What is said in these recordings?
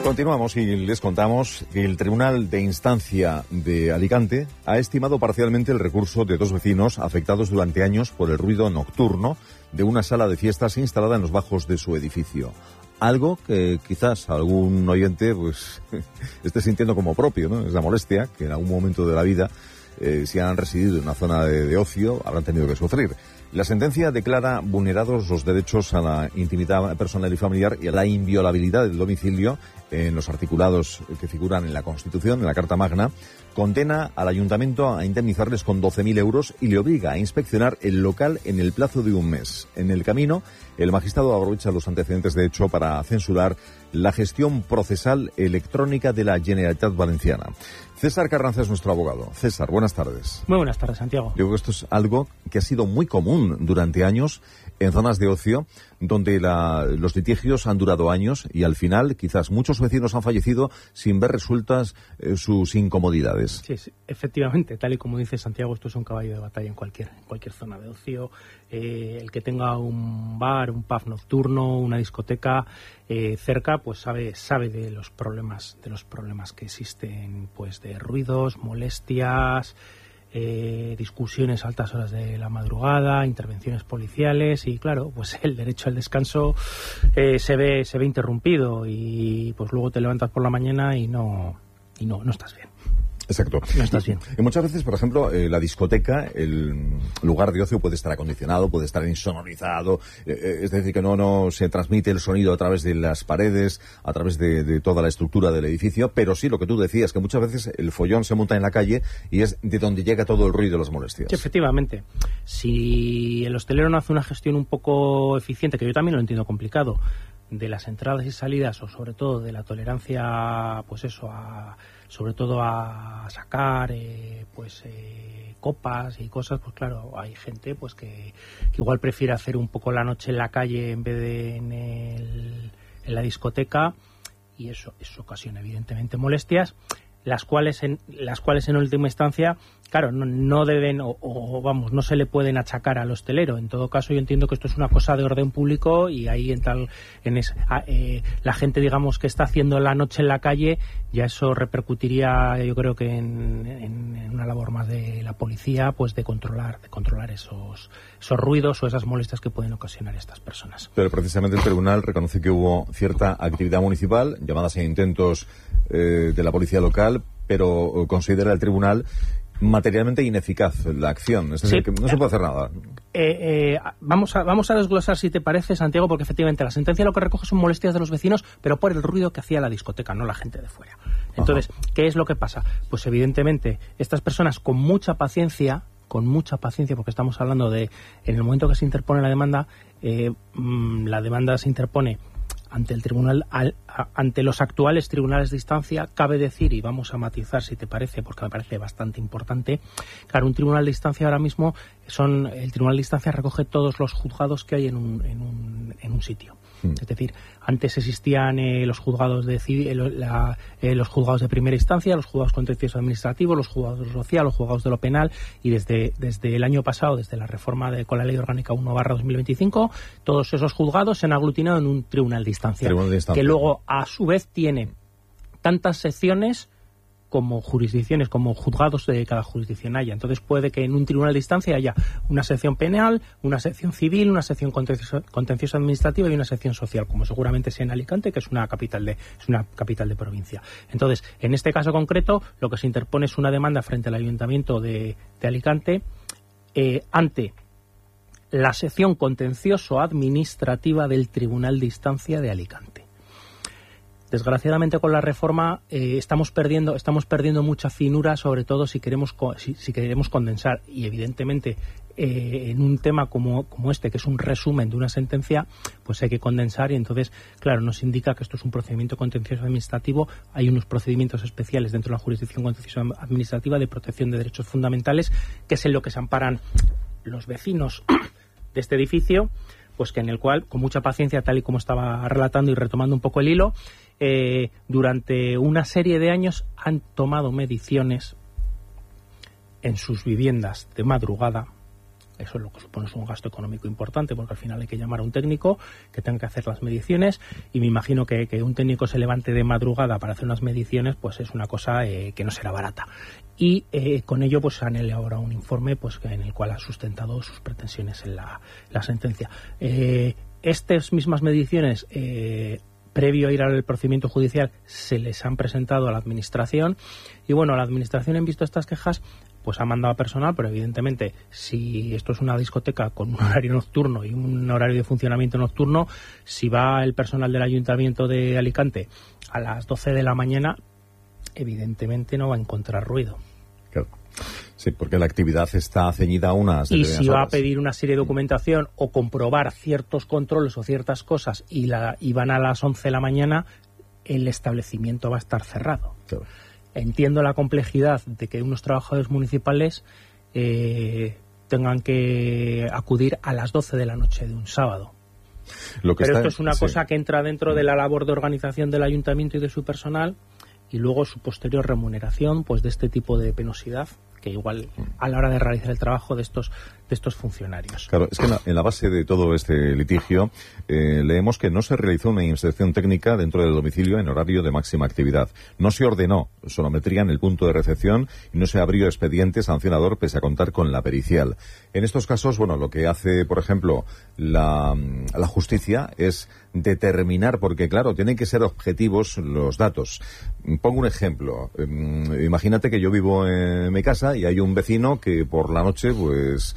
Continuamos y les contamos que el Tribunal de Instancia de Alicante ha estimado parcialmente el recurso de dos vecinos afectados durante años por el ruido nocturno de una sala de fiestas instalada en los bajos de su edificio. Algo que quizás algún oyente pues esté sintiendo como propio, ¿no? Es la molestia que en algún momento de la vida, si han residido en una zona de ocio, habrán tenido que sufrir. La sentencia declara vulnerados los derechos a la intimidad personal y familiar y a la inviolabilidad del domicilio en los articulados que figuran en la Constitución, en la Carta Magna. Condena al ayuntamiento a indemnizarles con 12.000 euros y le obliga a inspeccionar el local en el plazo de un mes. En el camino, el magistrado aprovecha los antecedentes de hecho para censurar la gestión procesal electrónica de la Generalitat Valenciana. César Carranza es nuestro abogado. César, buenas tardes. Muy buenas tardes, Santiago. Yo creo que esto es algo que ha sido muy común durante años en zonas de ocio, donde los litigios han durado años y al final quizás muchos vecinos han fallecido sin ver resueltas sus incomodidades. Sí, efectivamente, tal y como dice Santiago, esto es un caballo de batalla en cualquier zona de ocio. El que tenga un bar, un pub nocturno, una discoteca cerca, pues sabe de los problemas que existen, pues de ruidos, molestias, discusiones a altas horas de la madrugada, intervenciones policiales y claro, pues el derecho al descanso se ve interrumpido y pues luego te levantas por la mañana y no estás bien. Exacto. No estás bien. Y muchas veces, por ejemplo, la discoteca, el lugar de ocio puede estar acondicionado, puede estar insonorizado, es decir, que no se transmite el sonido a través de las paredes, a través de toda la estructura del edificio, pero sí, lo que tú decías, que muchas veces el follón se monta en la calle y es de donde llega todo el ruido y las molestias. Sí, efectivamente. Si el hostelero no hace una gestión un poco eficiente, que yo también lo entiendo complicado, de las entradas y salidas o sobre todo de la tolerancia, pues eso, sobre todo a sacar copas y cosas, pues claro, hay gente pues que igual prefiere hacer un poco la noche en la calle en vez de en la discoteca y eso ocasiona evidentemente molestias, las cuales en última instancia, claro, no deben no se le pueden achacar al hostelero. En todo caso, yo entiendo que esto es una cosa de orden público y ahí la gente, digamos, que está haciendo la noche en la calle, ya eso repercutiría, yo creo que en una labor más de la policía, pues de controlar esos ruidos o esas molestias que pueden ocasionar estas personas. Pero precisamente el tribunal reconoce que hubo cierta actividad municipal, llamadas a intentos de la policía local, pero considera el tribunal materialmente ineficaz la acción, es decir, que no se puede hacer nada. Vamos a desglosar, si te parece, Santiago, porque efectivamente la sentencia lo que recoge son molestias de los vecinos, pero por el ruido que hacía la discoteca, no la gente de fuera. Entonces, ¿qué es lo que pasa? Pues evidentemente estas personas con mucha paciencia, porque estamos hablando de, en el momento que se interpone la demanda se interpone ante el tribunal, ante los actuales tribunales de instancia. Cabe decir, y vamos a matizar si te parece, porque me parece bastante importante, claro, un tribunal de instancia ahora mismo el tribunal de instancia recoge todos los juzgados que hay en un sitio. Es decir, antes existían los juzgados los juzgados de primera instancia, los juzgados contencioso administrativos, los juzgados de lo social, los juzgados de lo penal, y desde el año pasado, desde la reforma con la Ley Orgánica 1/2025, todos esos juzgados se han aglutinado en un tribunal de instancia, que luego a su vez tiene tantas secciones como jurisdicciones, como juzgados de cada jurisdicción haya. Entonces puede que en un tribunal de instancia haya una sección penal, una sección civil, una sección contencioso administrativa y una sección social, como seguramente sea en Alicante, que es una capital de provincia. Entonces, en este caso concreto, lo que se interpone es una demanda frente al Ayuntamiento de Alicante ante la sección contencioso administrativa del Tribunal de Instancia de Alicante. Desgraciadamente, con la reforma estamos perdiendo mucha finura, sobre todo si queremos condensar, y evidentemente en un tema como este, que es un resumen de una sentencia, pues hay que condensar, y entonces, claro, nos indica que esto es un procedimiento contencioso administrativo. Hay unos procedimientos especiales dentro de la jurisdicción contencioso administrativa de protección de derechos fundamentales, que es en lo que se amparan los vecinos de este edificio, pues que en el cual, con mucha paciencia, tal y como estaba relatando y retomando un poco el hilo, durante una serie de años han tomado mediciones en sus viviendas de madrugada, Eso lo que supone es un gasto económico importante, porque al final hay que llamar a un técnico que tenga que hacer las mediciones, y me imagino que un técnico se levante de madrugada para hacer unas mediciones, pues es una cosa que no será barata. Y con ello pues han elaborado un informe pues en el cual ha sustentado sus pretensiones en la sentencia. Estas mismas mediciones, previo a ir al procedimiento judicial, se les han presentado a la Administración, y bueno, la Administración, en visto estas quejas, pues ha mandado a personal, pero evidentemente si esto es una discoteca con un horario nocturno y un horario de funcionamiento nocturno, si va el personal del Ayuntamiento de Alicante a las 12 de la mañana, evidentemente no va a encontrar ruido. Claro. Sí, porque la actividad está ceñida a unas determinadas horas. Y si va a pedir una serie de documentación o comprobar ciertos controles o ciertas cosas y van a las 11 de la mañana, el establecimiento va a estar cerrado. Claro. Entiendo la complejidad de que unos trabajadores municipales tengan que acudir a las 12 de la noche de un sábado. Pero esto es una cosa que entra dentro de la labor de organización del ayuntamiento y de su personal, y luego su posterior remuneración pues de este tipo de penosidad, que igual a la hora de realizar el trabajo de estos funcionarios. Claro, es que en la base de todo este litigio leemos que no se realizó una inspección técnica dentro del domicilio en horario de máxima actividad. No se ordenó sonometría en el punto de recepción y no se abrió expediente sancionador pese a contar con la pericial. En estos casos, bueno, lo que hace, por ejemplo, la justicia es determinar, porque claro, tienen que ser objetivos los datos. Pongo un ejemplo. Imagínate que yo vivo en mi casa y hay un vecino que por la noche, pues...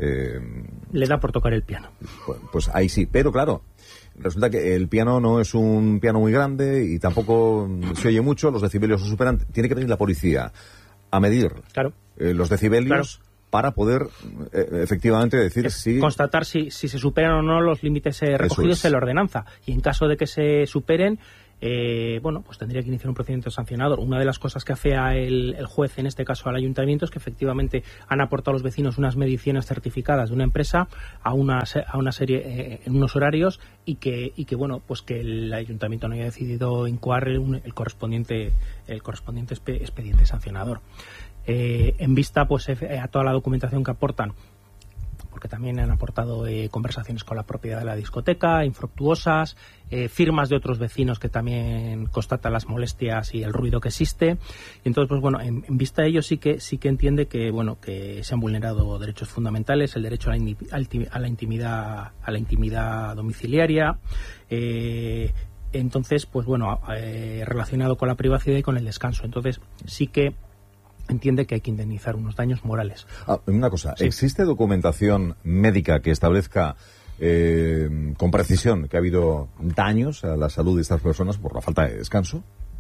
le da por tocar el piano. Pues ahí sí, pero claro, resulta que el piano no es un piano muy grande y tampoco se oye mucho, los decibelios lo superan. Tiene que venir la policía a medir los decibelios para poder efectivamente decir si... Constatar si se superan o no los límites recogidos en la ordenanza. Y en caso de que se superen, pues tendría que iniciar un procedimiento sancionador. Una de las cosas que hace el juez, en este caso al ayuntamiento, es que efectivamente han aportado a los vecinos unas mediciones certificadas de una empresa a una serie en unos horarios, y que pues que el ayuntamiento no haya decidido incoar el correspondiente expediente sancionador. En vista pues a toda la documentación que aportan, porque también han aportado conversaciones con la propiedad de la discoteca, infructuosas, firmas de otros vecinos que también constatan las molestias y el ruido que existe. Y entonces, pues bueno, en vista de ello sí que entiende que se han vulnerado derechos fundamentales, el derecho a la intimidad domiciliaria. Entonces, pues bueno, relacionado con la privacidad y con el descanso. Entonces, sí que entiende que hay que indemnizar unos daños morales. Una cosa, sí. ¿Existe documentación médica que establezca con precisión que ha habido daños a la salud de estas personas por la falta de descanso?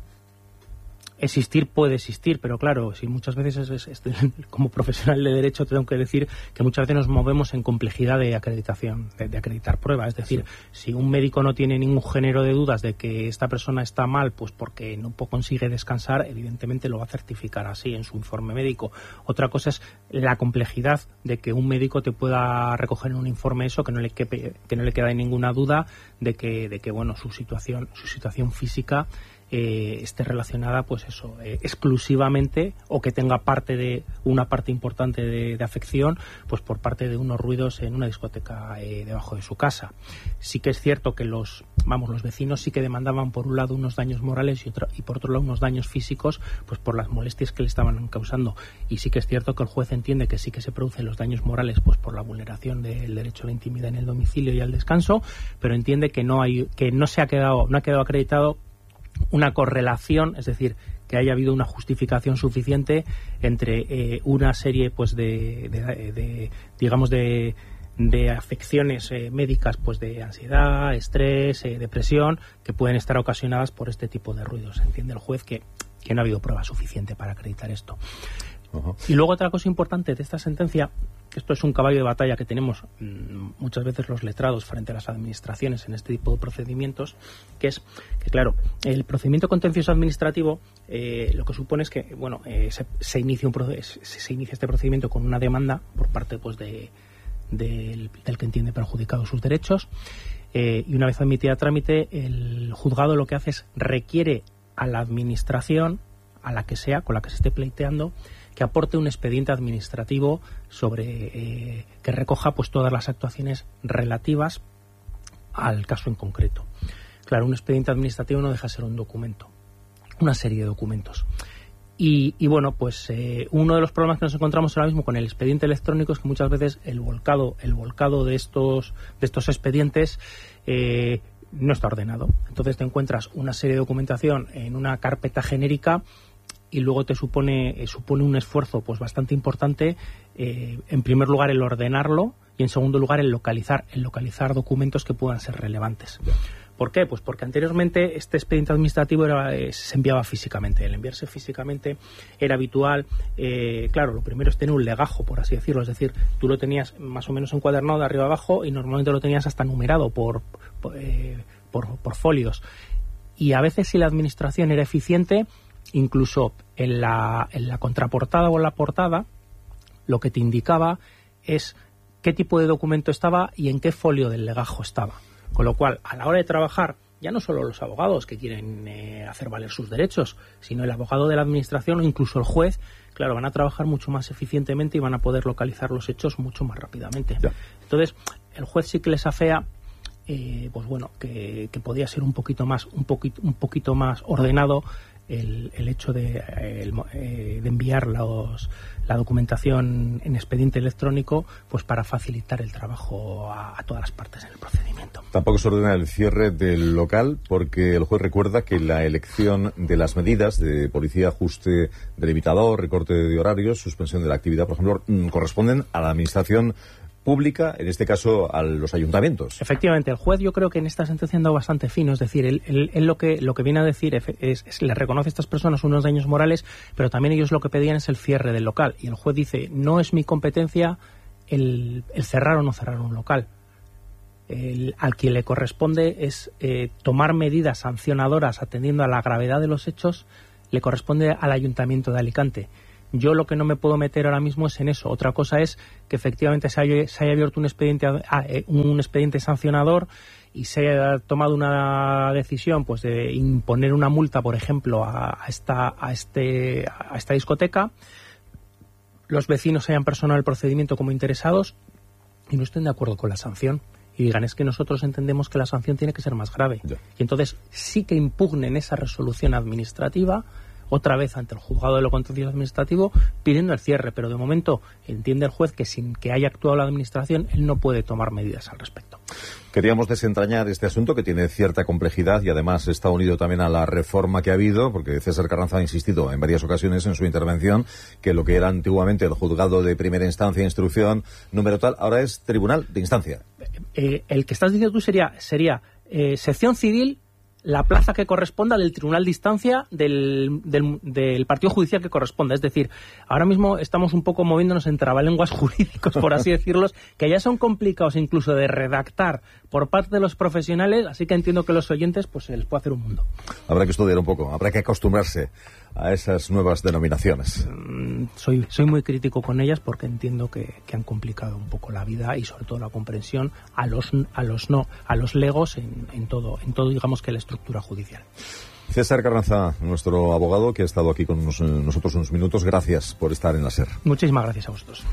Existir puede existir, pero claro, si muchas veces como profesional de derecho tengo que decir que muchas veces nos movemos en complejidad de acreditación, de acreditar pruebas. Es decir, si un médico no tiene ningún género de dudas de que esta persona está mal, pues porque no consigue descansar, evidentemente lo va a certificar así en su informe médico. Otra cosa es la complejidad de que un médico te pueda recoger en un informe eso, que no le queda ninguna duda de que bueno, su situación física esté relacionada, pues eso, exclusivamente, o que tenga una parte importante de afección, pues por parte de unos ruidos en una discoteca debajo de su casa. Sí que es cierto que los vecinos sí que demandaban por un lado unos daños morales y por otro lado unos daños físicos, pues por las molestias que le estaban causando. Y sí que es cierto que el juez entiende que sí que se producen los daños morales, pues por la vulneración del derecho a la intimidad en el domicilio y al descanso, pero entiende que no ha quedado acreditado una correlación, es decir, que haya habido una justificación suficiente entre una serie pues de afecciones médicas, pues de ansiedad, estrés, depresión, que pueden estar ocasionadas por este tipo de ruidos. Entiende el juez que no ha habido prueba suficiente para acreditar esto. Uh-huh. Y luego otra cosa importante de esta sentencia, que esto es un caballo de batalla que tenemos muchas veces los letrados frente a las administraciones en este tipo de procedimientos, que es que, claro, el procedimiento contencioso administrativo lo que supone es que, bueno, se inicia este procedimiento con una demanda por parte pues del que entiende perjudicados sus derechos, y una vez admitida a trámite, el juzgado lo que hace es requiere a la administración, a la que sea, con la que se esté pleiteando, que aporte un expediente administrativo sobre que recoja pues todas las actuaciones relativas al caso en concreto. Claro, un expediente administrativo no deja de ser un documento, una serie de documentos. Y bueno, pues uno de los problemas que nos encontramos ahora mismo con el expediente electrónico es que muchas veces el volcado de estos expedientes no está ordenado. Entonces te encuentras una serie de documentación en una carpeta genérica y luego te supone un esfuerzo pues bastante importante, en primer lugar el ordenarlo y en segundo lugar el localizar documentos que puedan ser relevantes. ¿Por qué? Pues porque anteriormente este expediente administrativo se enviaba físicamente. El enviarse físicamente era habitual. Claro, lo primero es tener un legajo, por así decirlo. Es decir, tú lo tenías más o menos encuadernado de arriba abajo y normalmente lo tenías hasta numerado por folios. Y a veces, si la administración era eficiente, incluso en la contraportada o en la portada, lo que te indicaba es qué tipo de documento estaba y en qué folio del legajo estaba. Con lo cual, a la hora de trabajar, ya no solo los abogados que quieren hacer valer sus derechos, sino el abogado de la administración o incluso el juez, claro, van a trabajar mucho más eficientemente y van a poder localizar los hechos mucho más rápidamente. Ya. Entonces, el juez sí que les afea, pues bueno, que podía ser un poquito más ordenado el hecho de enviar la documentación en expediente electrónico, pues para facilitar el trabajo a todas las partes en el procedimiento. Tampoco se ordena el cierre del local porque el juez recuerda que la elección de las medidas de policía, ajuste delimitador, recorte de horarios, suspensión de la actividad, por ejemplo, corresponden a la administración pública, en este caso a los ayuntamientos. Efectivamente, el juez yo creo que en esta sentencia ha andado bastante fino, es decir, él lo que viene a decir es le reconoce a estas personas unos daños morales, pero también ellos lo que pedían es el cierre del local, y el juez dice, no es mi competencia el cerrar o no cerrar un local. Al quien le corresponde es tomar medidas sancionadoras atendiendo a la gravedad de los hechos, le corresponde al Ayuntamiento de Alicante. Yo lo que no me puedo meter ahora mismo es en eso. Otra cosa es que efectivamente se haya abierto un expediente sancionador y se haya tomado una decisión pues de imponer una multa, por ejemplo, a esta discoteca. Los vecinos hayan personado el procedimiento como interesados y no estén de acuerdo con la sanción. Y digan, es que nosotros entendemos que la sanción tiene que ser más grave. Ya. Y entonces sí que impugnen esa resolución administrativa otra vez ante el juzgado de lo contencioso administrativo pidiendo el cierre, pero de momento entiende el juez que sin que haya actuado la administración él no puede tomar medidas al respecto. Queríamos desentrañar este asunto que tiene cierta complejidad y además está unido también a la reforma que ha habido, porque César Carranza ha insistido en varias ocasiones en su intervención que lo que era antiguamente el juzgado de primera instancia, instrucción, número tal, ahora es tribunal de instancia. El que estás diciendo tú sería sección civil, la plaza que corresponda del tribunal de instancia del partido judicial que corresponda. Es decir, ahora mismo estamos un poco moviéndonos en trabalenguas jurídicos, por así decirlos, que ya son complicados incluso de redactar por parte de los profesionales, así que entiendo que los oyentes pues se les puede hacer un mundo. Habrá que estudiar un poco, habrá que acostumbrarse a esas nuevas denominaciones. Soy muy crítico con ellas porque entiendo que han complicado un poco la vida y sobre todo la comprensión a los legos en todo digamos que la estructura judicial. César Carranza, nuestro abogado que ha estado aquí con nosotros unos minutos, gracias por estar en la SER. Muchísimas gracias a vosotros.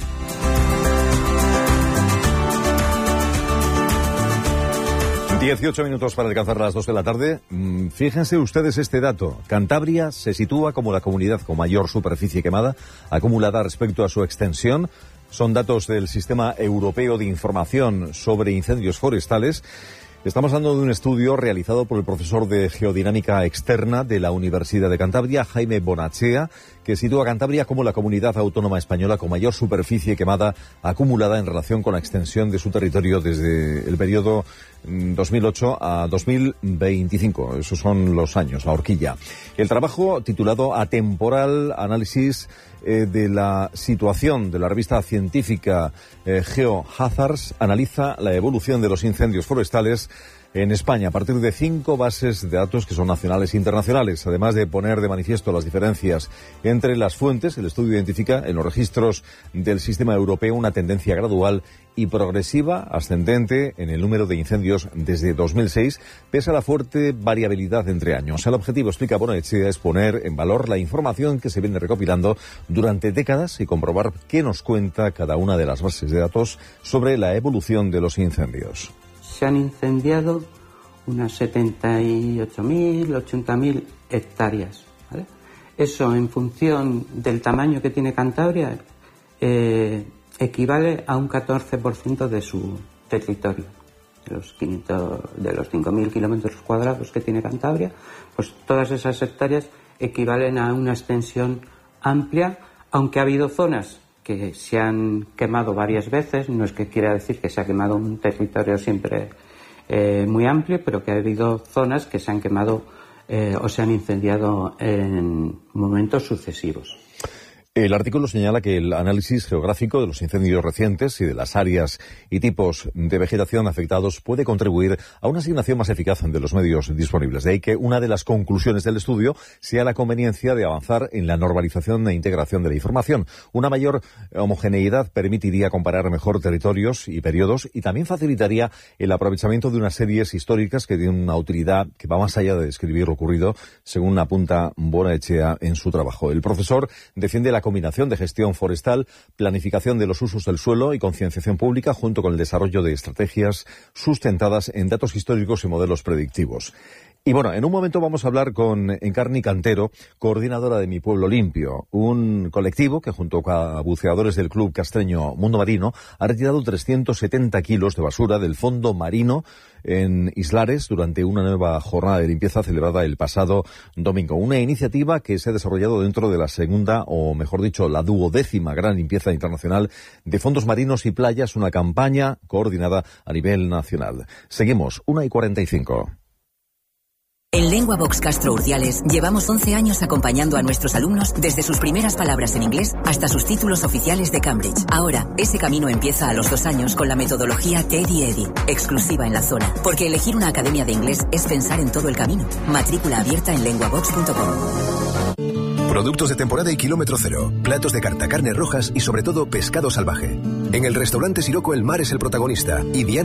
18 minutos para alcanzar las 2 de la tarde. Fíjense ustedes este dato. Cantabria se sitúa como la comunidad con mayor superficie quemada acumulada respecto a su extensión. Son datos del Sistema Europeo de Información sobre Incendios Forestales. Estamos hablando de un estudio realizado por el profesor de Geodinámica Externa de la Universidad de Cantabria, Jaime Bonachea, que sitúa a Cantabria como la comunidad autónoma española con mayor superficie quemada acumulada en relación con la extensión de su territorio desde el periodo 2008 a 2025. Esos son los años, la horquilla. El trabajo titulado Atemporal Análisis de la situación de la revista científica GeoHazards analiza la evolución de los incendios forestales en España a partir de 5 bases de datos que son nacionales e internacionales. Además de poner de manifiesto las diferencias entre las fuentes, el estudio identifica en los registros del sistema europeo una tendencia gradual y progresiva ascendente en el número de incendios desde 2006, pese a la fuerte variabilidad entre años. El objetivo, explica Bonaetxea, es poner en valor la información que se viene recopilando durante décadas y comprobar qué nos cuenta cada una de las bases de datos sobre la evolución de los incendios. Se han incendiado unas 78.000, 80.000 hectáreas, ¿vale? Eso, en función del tamaño que tiene Cantabria, equivale a un 14% de su territorio. De los 5.000 kilómetros cuadrados que tiene Cantabria, pues todas esas hectáreas equivalen a una extensión amplia, aunque ha habido zonas que se han quemado varias veces. No es que quiera decir que se ha quemado un territorio siempre muy amplio, pero que ha habido zonas que se han quemado o se han incendiado en momentos sucesivos. El artículo señala que el análisis geográfico de los incendios recientes y de las áreas y tipos de vegetación afectados puede contribuir a una asignación más eficaz de los medios disponibles. De ahí que una de las conclusiones del estudio sea la conveniencia de avanzar en la normalización e integración de la información. Una mayor homogeneidad permitiría comparar mejor territorios y periodos y también facilitaría el aprovechamiento de unas series históricas que tienen una utilidad que va más allá de describir lo ocurrido, según apunta Bonaetxea en su trabajo. El profesor defiende la combinación de gestión forestal, planificación de los usos del suelo y concienciación pública junto con el desarrollo de estrategias sustentadas en datos históricos y modelos predictivos. Y bueno, en un momento vamos a hablar con Encarni Cantero, coordinadora de Mi Pueblo Limpio, un colectivo que junto a buceadores del Club Castreño Mundo Marino ha retirado 370 kilos de basura del fondo marino en Islares durante una nueva jornada de limpieza celebrada el pasado domingo. Una iniciativa que se ha desarrollado dentro de la segunda, o mejor dicho, la 12ª gran limpieza internacional de fondos marinos y playas, una campaña coordinada a nivel nacional. Seguimos, 1:45. En LenguaVox Castro Urdiales llevamos 11 años acompañando a nuestros alumnos desde sus primeras palabras en inglés hasta sus títulos oficiales de Cambridge. Ahora, ese camino empieza a los 2 años con la metodología Teddy Eddy, exclusiva en la zona. Porque elegir una academia de inglés es pensar en todo el camino. Matrícula abierta en lenguavox.com. Productos de temporada y kilómetro cero, platos de carta, carnes rojas y sobre todo pescado salvaje. En el restaurante Siroco el mar es el protagonista y Diana